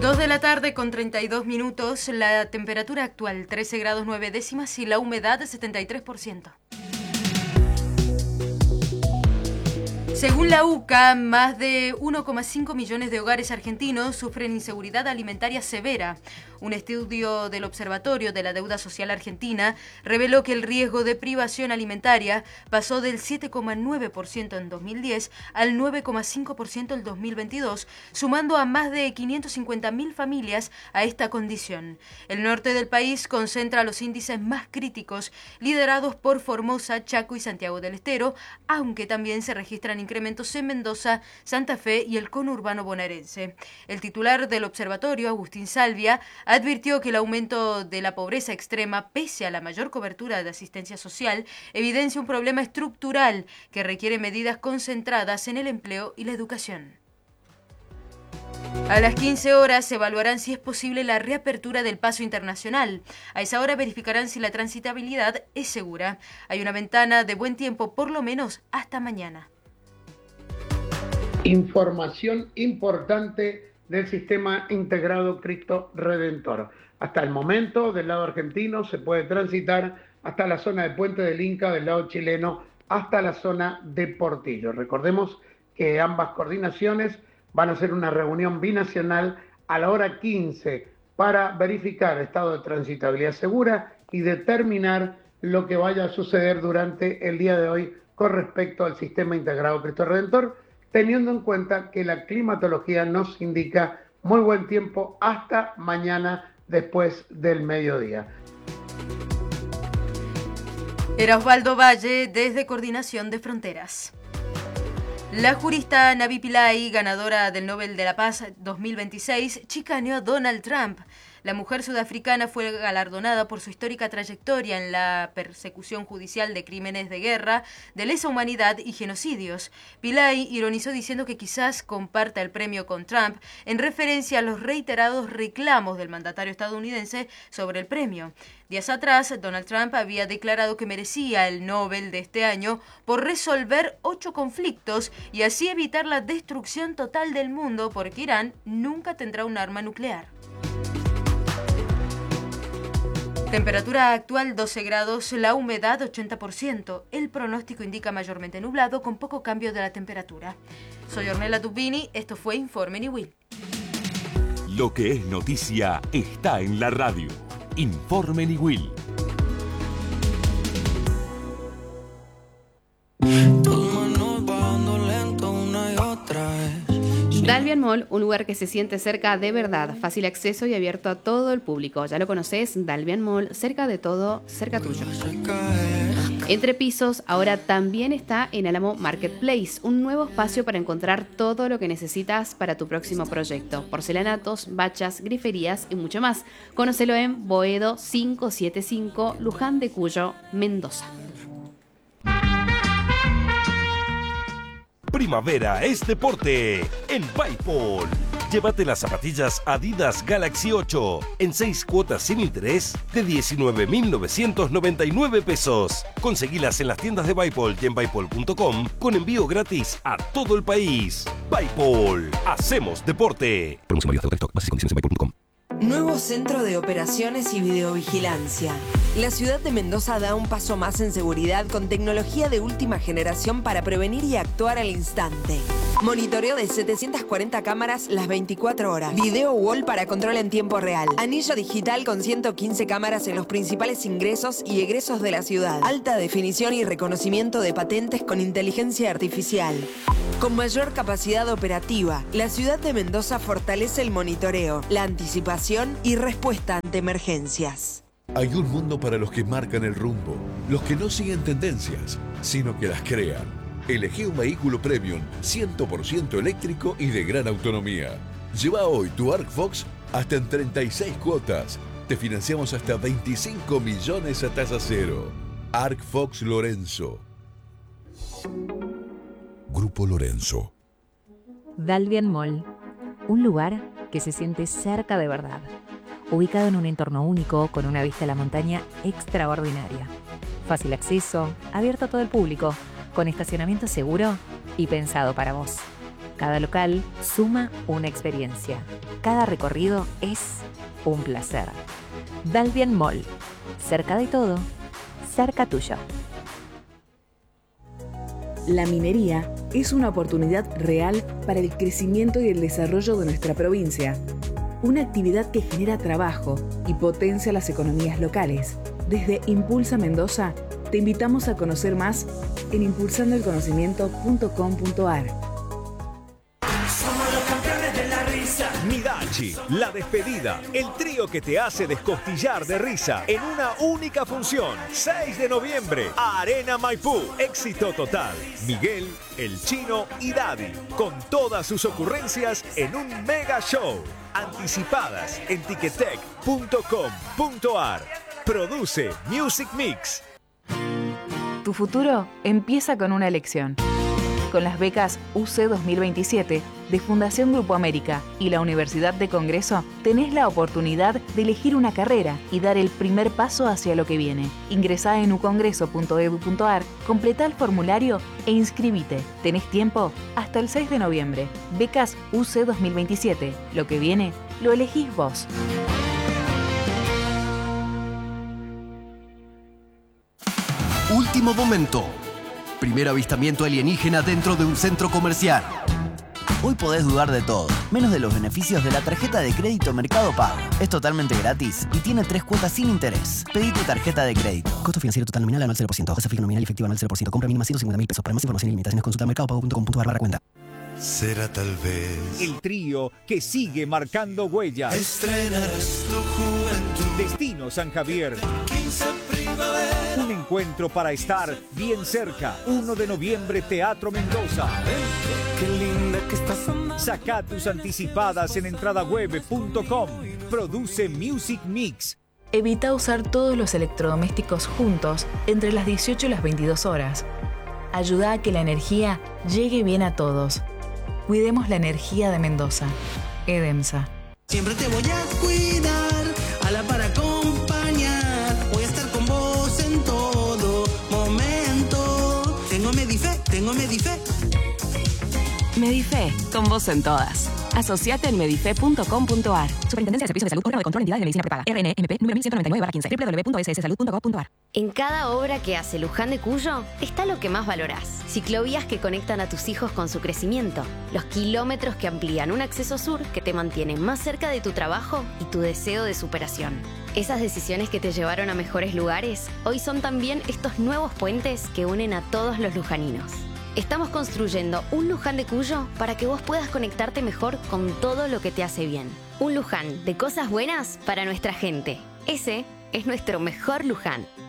2 de la tarde con 32 minutos, la temperatura actual 13 grados 9 décimas y la humedad 73%. Según la UCA, más de 1,5 millones de hogares argentinos sufren inseguridad alimentaria severa. Un estudio del Observatorio de la Deuda Social Argentina reveló que el riesgo de privación alimentaria pasó del 7,9% en 2010 al 9,5% en 2022, sumando a más de 550.000 familias a esta condición. El norte del país concentra los índices más críticos, liderados por Formosa, Chaco y Santiago del Estero, aunque también se registran incrementos en Mendoza, Santa Fe y el conurbano bonaerense. El titular del observatorio, Agustín Salvia, advirtió que el aumento de la pobreza extrema, pese a la mayor cobertura de asistencia social, evidencia un problema estructural que requiere medidas concentradas en el empleo y la educación. A las 15 horas evaluarán si es posible la reapertura del paso internacional. A esa hora verificarán si la transitabilidad es segura. Hay una ventana de buen tiempo, por lo menos hasta mañana. Información importante del sistema integrado Cristo Redentor. Hasta el momento, del lado argentino, se puede transitar hasta la zona de Puente del Inca, del lado chileno, hasta la zona de Portillo. Recordemos que ambas coordinaciones van a hacer una reunión binacional a la hora 15 para verificar estado de transitabilidad segura y determinar lo que vaya a suceder durante el día de hoy con respecto al sistema integrado Cristo Redentor, teniendo en cuenta que la climatología nos indica muy buen tiempo hasta mañana después del mediodía. Era Osvaldo Valle desde Coordinación de Fronteras. La jurista Navi Pillay, ganadora del Nobel de la Paz 2026, chicaneó a Donald Trump. La mujer sudafricana fue galardonada por su histórica trayectoria en la persecución judicial de crímenes de guerra, de lesa humanidad y genocidios. Pillay ironizó diciendo que quizás comparta el premio con Trump en referencia a los reiterados reclamos del mandatario estadounidense sobre el premio. Días atrás, Donald Trump había declarado que merecía el Nobel de este año por resolver 8 conflictos y así evitar la destrucción total del mundo, porque Irán nunca tendrá un arma nuclear. Temperatura actual 12 grados, la humedad 80%. El pronóstico indica mayormente nublado con poco cambio de la temperatura. Soy Ornella Dubini, esto fue Informe Niwil. Lo que es noticia está en la radio. Informe Niwil. Dalvian Mall, un lugar que se siente cerca de verdad, fácil acceso y abierto a todo el público. Ya lo conoces, Dalvian Mall, cerca de todo, cerca tuyo. Entre pisos, ahora también está en Álamo Marketplace, un nuevo espacio para encontrar todo lo que necesitas para tu próximo proyecto. Porcelanatos, bachas, griferías y mucho más. Conócelo en Boedo 575, Luján de Cuyo, Mendoza. Primavera es deporte en Bipol. Llévate las zapatillas Adidas Galaxy 8 en 6 cuotas sin interés de 19.999 pesos. Conseguilas en las tiendas de Bipol y en bipol.com con envío gratis a todo el país. Bipol, hacemos deporte. Promoción válida hasta bases y condiciones en bipol.com. Nuevo centro de operaciones y videovigilancia. La ciudad de Mendoza da un paso más en seguridad con tecnología de última generación para prevenir y actuar al instante. Monitoreo de 740 cámaras las 24 horas. Video wall para control en tiempo real. Anillo digital con 115 cámaras en los principales ingresos y egresos de la ciudad. Alta definición y reconocimiento de patentes con inteligencia artificial. Con mayor capacidad operativa, la ciudad de Mendoza fortalece el monitoreo, la anticipación y respuesta ante emergencias. Hay un mundo para los que marcan el rumbo, los que no siguen tendencias, sino que las crean. Elegí un vehículo premium 100% eléctrico y de gran autonomía. Lleva hoy tu Arc Fox hasta en 36 cuotas. Te financiamos hasta 25 millones a tasa cero. Arc Fox Lorenzo. Grupo Lorenzo. Dalvian Mall, un lugar que se siente cerca de verdad, ubicado en un entorno único con una vista a la montaña extraordinaria. Fácil acceso, abierto a todo el público, con estacionamiento seguro y pensado para vos. Cada local suma una experiencia. Cada recorrido es un placer. Dalbian Mall. Cerca de todo, cerca tuyo. La minería es una oportunidad real para el crecimiento y el desarrollo de nuestra provincia. Una actividad que genera trabajo y potencia las economías locales. Desde Impulsa Mendoza, te invitamos a conocer más en impulsandoelconocimiento.com.ar. Midachi, La Despedida, el trío que te hace descostillar de risa en una única función. 6 de noviembre, Arena Maipú, éxito total. Miguel, El Chino y Daddy, con todas sus ocurrencias en un mega show. Anticipadas en ticketek.com.ar. Produce Music Mix. Tu futuro empieza con una elección. Con las becas UC 2027 de Fundación Grupo América y la Universidad de Congreso, tenés la oportunidad de elegir una carrera y dar el primer paso hacia lo que viene. Ingresá en ucongreso.edu.ar, completá el formulario e inscribite. Tenés tiempo hasta el 6 de noviembre. Becas UC 2027. Lo que viene, lo elegís vos. Último momento. Primer avistamiento alienígena dentro de un centro comercial. Hoy podés dudar de todo, menos de los beneficios de la tarjeta de crédito Mercado Pago. Es totalmente gratis y tiene 3 cuotas sin interés. Pedí tu tarjeta de crédito. Costo financiero total nominal anual 0%. Tasa fija nominal y efectiva anual 0%. Compra mínima 150.000 pesos. Para más información y limitaciones consulta mercadopago.com.ar/cuenta. Será tal vez el trío que sigue marcando huellas. Estrenarás tu juventud. Destino San Javier. 15 primavera. Un encuentro para estar bien cerca. 1 de noviembre, Teatro Mendoza. Qué linda que estás andando. Sacá tus anticipadas en entradaweb.com. Produce Music Mix. Evita usar todos los electrodomésticos juntos entre las 18 y las 22 horas. Ayuda a que la energía llegue bien a todos. Cuidemos la energía de Mendoza. EDEMSA. Siempre te voy a cuidar, a la par acompañar. Voy a estar con vos en todo momento. Tengo Medife, tengo Medife. Medife, con vos en todas. Asociate en medife.com.ar. Superintendencia de Servicios de Salud, órgano de control de entidades de medicina prepaga. RNMP número 1199/15. www.sssalud.gov.ar. En cada obra que hace Luján de Cuyo está lo que más valorás. Ciclovías que conectan a tus hijos con su crecimiento. Los kilómetros que amplían un acceso sur que te mantiene más cerca de tu trabajo y tu deseo de superación. Esas decisiones que te llevaron a mejores lugares, hoy son también estos nuevos puentes que unen a todos los lujaninos. Estamos construyendo un Luján de Cuyo para que vos puedas conectarte mejor con todo lo que te hace bien. Un Luján de cosas buenas para nuestra gente. Ese es nuestro mejor Luján.